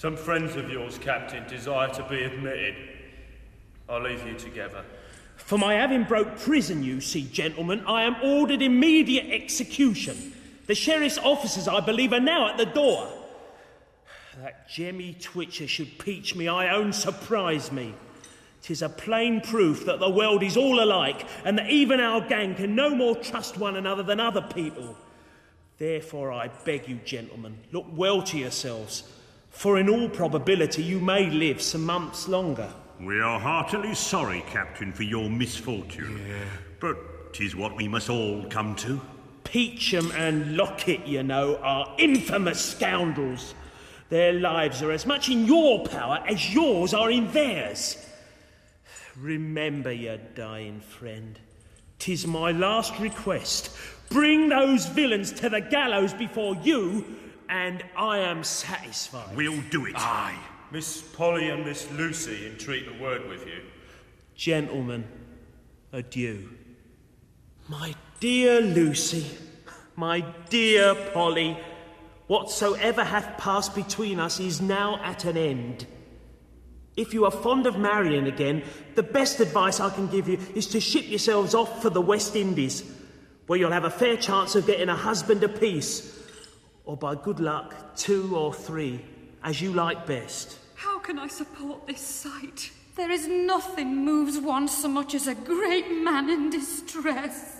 Some friends of yours, Captain, desire to be admitted. I'll leave you together. For my having broke prison, you see, gentlemen, I am ordered immediate execution. The sheriff's officers, I believe, are now at the door. That Jemmy Twitcher should peach me, I own surprise me. 'Tis a plain proof that the world is all alike, and that even our gang can no more trust one another than other people. Therefore, I beg you, gentlemen, look well to yourselves, for in all probability you may live some months longer. We are heartily sorry, Captain, for your misfortune. But 'tis what we must all come to. Peacham and Lockett, you know, are infamous scoundrels. Their lives are as much in your power as yours are in theirs. Remember your dying friend. 'Tis my last request. Bring those villains to the gallows before you, and I am satisfied. We'll do it. Aye. Miss Polly and Miss Lucy entreat a word with you. Gentlemen, adieu. My dear Lucy, my dear Polly, whatsoever hath passed between us is now at an end. If you are fond of marrying again, the best advice I can give you is to ship yourselves off for the West Indies, where you'll have a fair chance of getting a husband apiece, or by good luck, 2 or 3, as you like best. How can I support this sight? There is nothing moves one so much as a great man in distress.